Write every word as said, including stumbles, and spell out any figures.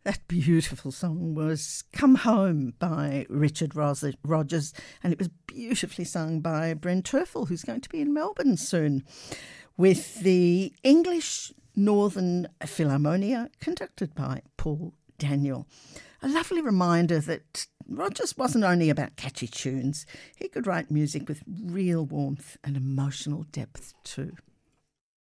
That beautiful song was Come Home by Richard Rodgers, and it was beautifully sung by Bryn Terfel, who's going to be in Melbourne soon, with the English Northern Philharmonia conducted by Paul Daniel. A lovely reminder that Rodgers wasn't only about catchy tunes, he could write music with real warmth and emotional depth too.